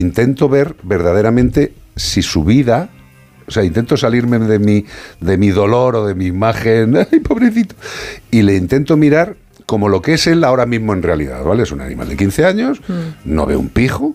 intento ver verdaderamente si su vida, o sea, intento salirme de mi dolor o de mi imagen, ay, pobrecito, y le intento mirar como lo que es él ahora mismo en realidad, ¿vale? Es un animal de 15 años, no ve un pijo,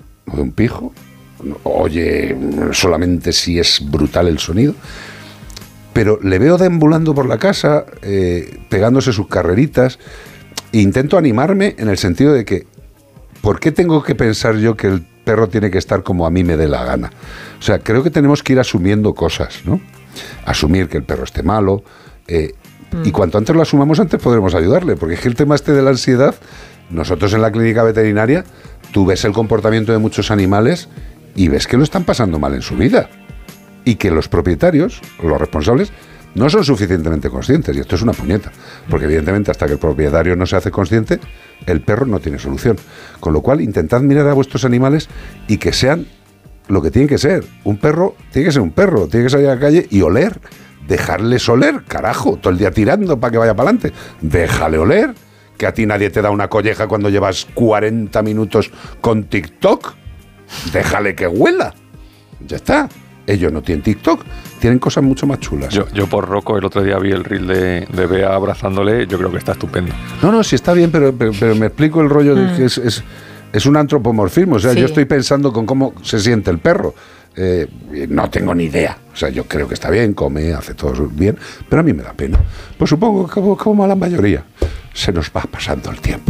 oye solamente si es brutal el sonido, pero le veo deambulando por la casa, pegándose sus carreritas, e intento animarme en el sentido de que, ¿por qué tengo que pensar yo que el perro tiene que estar como a mí me dé la gana? O sea, creo que tenemos que ir asumiendo cosas, ¿no? Asumir que el perro esté malo, y cuanto antes lo asumamos, antes podremos ayudarle, porque es que el tema este de la ansiedad, nosotros en la clínica veterinaria, tú ves el comportamiento de muchos animales y ves que lo están pasando mal en su vida, y que los propietarios, los responsables, no son suficientemente conscientes, y esto es una puñeta, porque evidentemente hasta que el propietario no se hace consciente, el perro no tiene solución. Con lo cual, intentad mirar a vuestros animales y que sean lo que tienen que ser. Un perro tiene que ser un perro, tiene que salir a la calle y oler, dejarles oler, carajo, todo el día tirando para que vaya para adelante. Déjale oler, que a ti nadie te da una colleja cuando llevas 40 minutos con TikTok. Déjale que huela. Ya está. Ellos no tienen TikTok, tienen cosas mucho más chulas. Yo por Rocco el otro día vi el reel de Bea abrazándole, yo creo que está estupendo. No, sí está bien, pero me explico el rollo de que es un antropomorfismo. O sea, sí. Yo estoy pensando con cómo se siente el perro. No tengo ni idea. O sea, yo creo que está bien, come, hace todo bien, pero a mí me da pena. Pues supongo que como a la mayoría se nos va pasando el tiempo.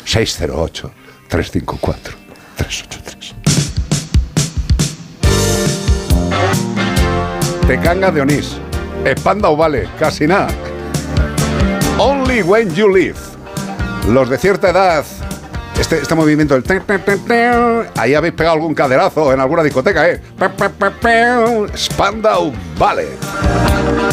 608-354-383. Tecanga de Onís, Spandau Ballet, casi nada. Only When You Live. Los de cierta edad, este movimiento del... Ahí habéis pegado algún caderazo en alguna discoteca, ¿eh? Spandau Ballet.